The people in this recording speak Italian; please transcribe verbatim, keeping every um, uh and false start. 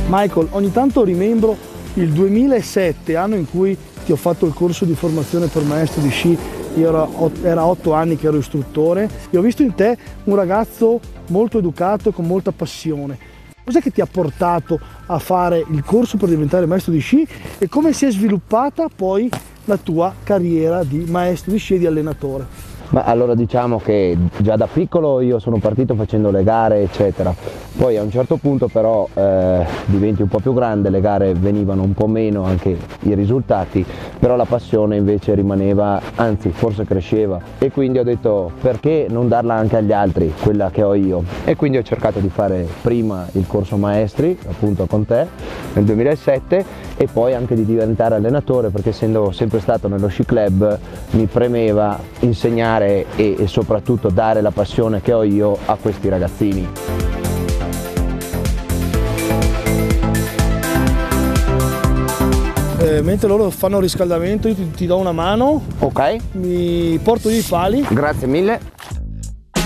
Michael, ogni tanto rimembro il duemilasette, anno in cui ti ho fatto il corso di formazione per maestro di sci. Io era, era otto anni che ero istruttore e ho visto in te un ragazzo molto educato e con molta passione. Cos'è che ti ha portato a fare il corso per diventare maestro di sci e come si è sviluppata poi la tua carriera di maestro di sci e di allenatore? Ma allora diciamo che già da piccolo io sono partito facendo le gare eccetera, poi a un certo punto però eh, diventi un po' più grande, le gare venivano un po' meno, anche i risultati, però la passione invece rimaneva, anzi forse cresceva, e quindi ho detto perché non darla anche agli altri, quella che ho io, e quindi ho cercato di fare prima il corso maestri appunto con te nel duemilasette e poi anche di diventare allenatore, perché essendo sempre stato nello sci club mi premeva insegnare e, e soprattutto dare la passione che ho io a questi ragazzini. Eh, mentre loro fanno riscaldamento io ti, ti do una mano. Ok. Mi porto io i pali. Grazie mille.